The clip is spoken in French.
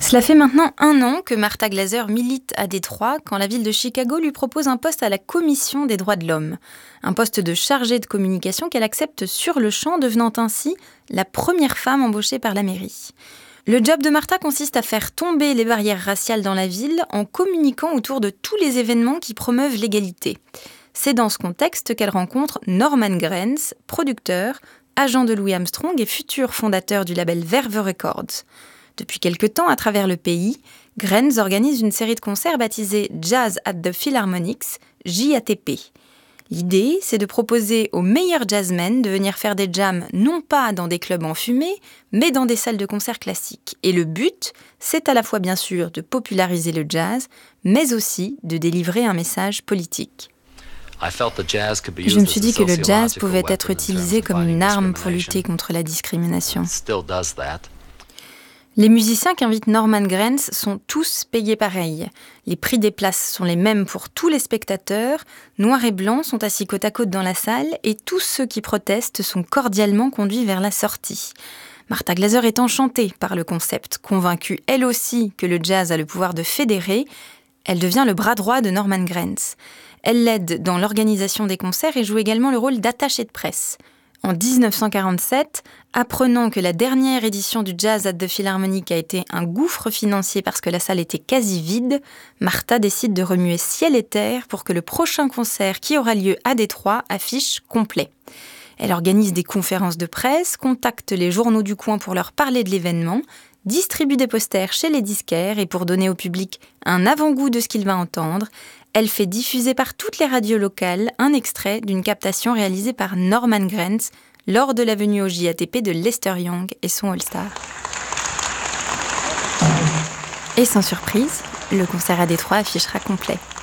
Cela fait maintenant 1 an que Martha Glaser milite à Détroit quand la ville de Chicago lui propose un poste à la Commission des droits de l'homme. Un poste de chargée de communication qu'elle accepte sur le champ, devenant ainsi la première femme embauchée par la mairie. Le job de Martha consiste à faire tomber les barrières raciales dans la ville en communiquant autour de tous les événements qui promeuvent l'égalité. C'est dans ce contexte qu'elle rencontre Norman Granz, producteur, agent de Louis Armstrong et futur fondateur du label Verve Records. Depuis quelque temps, à travers le pays, Granz organise une série de concerts baptisés Jazz at the Philharmonics, JATP. L'idée, c'est de proposer aux meilleurs jazzmen de venir faire des jams non pas dans des clubs enfumés, mais dans des salles de concert classiques. Et le but, c'est à la fois bien sûr de populariser le jazz, mais aussi de délivrer un message politique. Je me suis dit que le jazz pouvait être utilisé comme une arme pour lutter contre la discrimination. Les musiciens qu'invite Norman Granz sont tous payés pareil. Les prix des places sont les mêmes pour tous les spectateurs. Noirs et blancs sont assis côte à côte dans la salle et tous ceux qui protestent sont cordialement conduits vers la sortie. Martha Glaser est enchantée par le concept. Convaincue elle aussi que le jazz a le pouvoir de fédérer, elle devient le bras droit de Norman Granz. Elle l'aide dans l'organisation des concerts et joue également le rôle d'attachée de presse. En 1947, apprenant que la dernière édition du Jazz at the Philharmonic a été un gouffre financier parce que la salle était quasi vide, Martha décide de remuer ciel et terre pour que le prochain concert qui aura lieu à Détroit affiche complet. Elle organise des conférences de presse, contacte les journaux du coin pour leur parler de l'événement, distribue des posters chez les disquaires et pour donner au public un avant-goût de ce qu'il va entendre, elle fait diffuser par toutes les radios locales un extrait d'une captation réalisée par Norman Granz lors de la venue au JATP de Lester Young et son All-Star. Et sans surprise, le concert à Détroit affichera complet.